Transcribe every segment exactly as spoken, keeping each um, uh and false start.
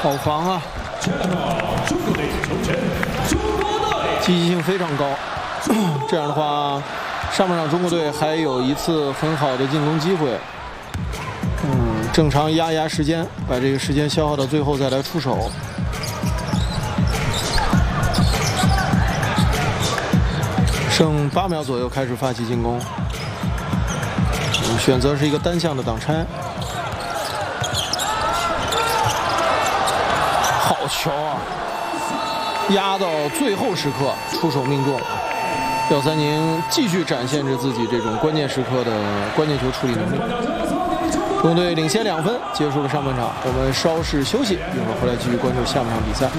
好防啊！积极性非常高。这样的话，上半场中国队还有一次很好的进攻机会。嗯，正常压压时间，把这个时间消耗到最后再来出手。剩八秒左右开始发起进攻。嗯，选择是一个单向的挡拆。好球啊！压到最后时刻出手命中。廖三宁继续展现着自己这种关键时刻的关键球处理能力。中国队领先两分，结束了上半场。我们稍事休息，一会儿回来继续关注下半场比赛。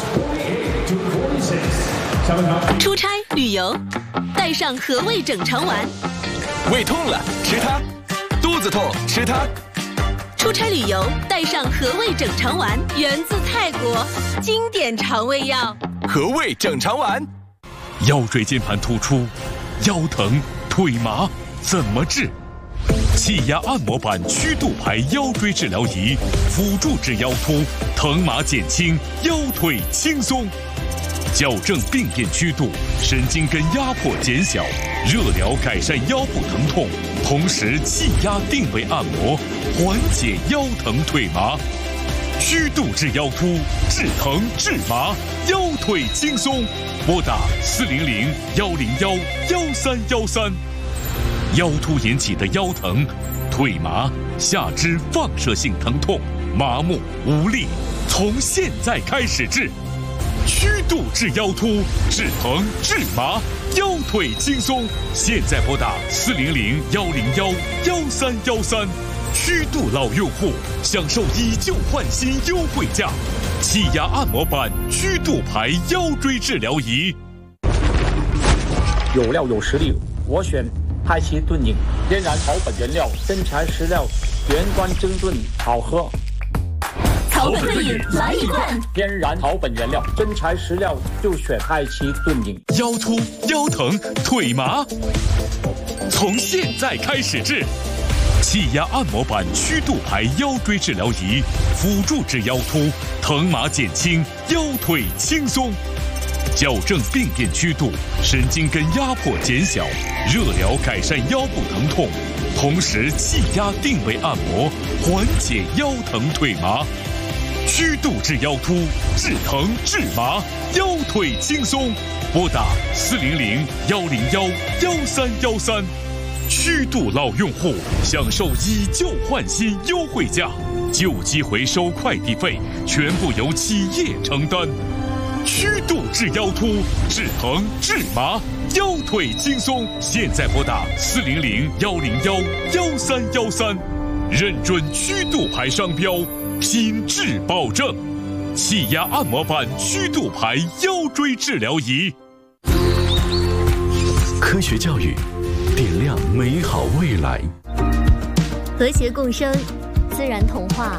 出差旅游，带上和味整肠丸。 胃痛了吃它，肚子痛吃它。 出差旅游，带上和味整肠丸，源自泰国，经典肠胃药。 和味整肠丸。腰椎间盘突出、腰疼、腿麻怎么治？气压按摩板曲度牌腰椎治疗仪，辅助治腰突，疼麻减轻，腰腿轻松。矫正病变曲度，神经根压迫减小，热疗改善腰部疼痛，同时气压定位按摩，缓解腰疼腿麻。曲度治腰突，治疼治麻，腰腿轻松。拨打四零零幺零幺幺三幺三。腰突引起的腰疼、腿麻、下肢放射性疼痛、麻木无力，从现在开始治。曲度治腰突，治疼治麻，腰腿轻松。现在拨打四零零幺零幺幺三幺三。曲度老用户享受以旧换新优惠价，气压按摩板曲度牌腰椎治疗仪。 有料有实力，我选派奇炖饮，天然草本原料，真材实料，原装蒸炖，好喝。 草本炖饮来一罐， 天然草本原料，真材实料，就选派奇炖饮。 腰突、腰疼、腿麻，从现在开始治。气压按摩板曲度牌腰椎治疗仪，辅助治腰突，疼麻减轻，腰腿轻松。矫正病变曲度，神经根压迫减小，热疗改善腰部疼痛，同时气压定位按摩，缓解腰疼腿麻。曲度治腰突，治疼治麻，腰腿轻松。拨打四零零幺零幺幺三幺三。曲度老用户享受以旧换新优惠价，旧机回收快递费全部由企业承担。曲度治腰突，治疼治麻，腰腿轻松。现在拨打四零零幺零幺幺三幺三，认准曲度牌商标，品质保证。气压按摩板曲度牌腰椎治疗仪。 科学教育，点亮美好未来。 和谐共生，自然童话。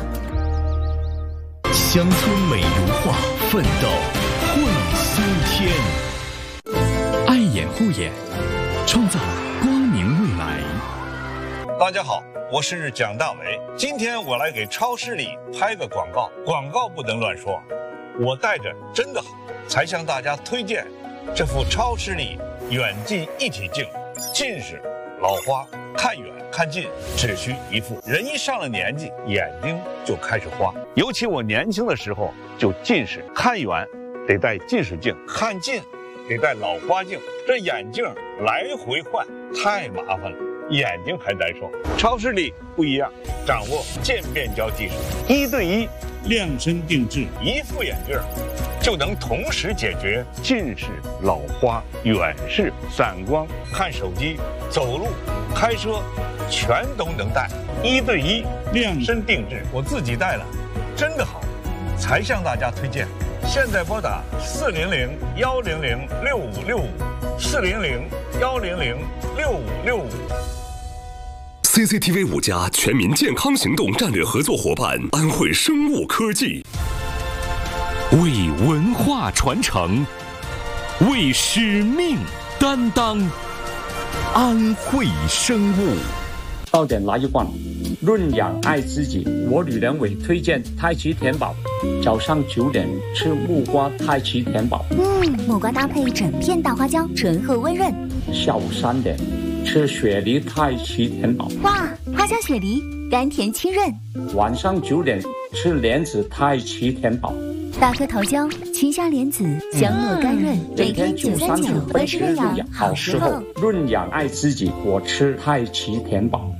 乡村美如画，奋斗会苏天。爱眼护眼，创造光明未来。 大家好，我是蒋大为。今天我来给超视力拍个广告，广告不能乱说。我戴着真的好，才向大家推荐这副超视力远近一体镜。近视、老花、看远看近只需一副。人一上了年纪，眼睛就开始花。尤其我年轻的时候就近视，看远得戴近视镜，看近得戴老花镜，这眼镜来回换太麻烦了，眼睛还难受。超视力不一样，掌握渐变焦技术，一对一量身定制，一副眼镜就能同时解决近视、老花、远视、散光、看手机、走路、开车，全都能戴。一对一量身定制，我自己戴了，真的好，才向大家推荐。现在拨打四零零幺零零六五六五，四零零幺零零六五六五。 C C T V 五家全民健康行动战略合作伙伴安徽生物科技， 为文化传承，为使命担当，安徽生物。 到点来一罐， 润养爱自己，我吕良伟推荐太极田宝。早上九点吃木瓜太极田宝。 嗯，木瓜搭配整片大花椒，醇厚温润。 下午三点吃雪梨太极田宝。 哇，花椒雪梨，甘甜清润。 晚上九点吃莲子太极田宝。 大颗桃胶，清香莲子，香糯甘润。每天九三九，温湿润养，好时候。 润养爱自己，我吃太极田宝。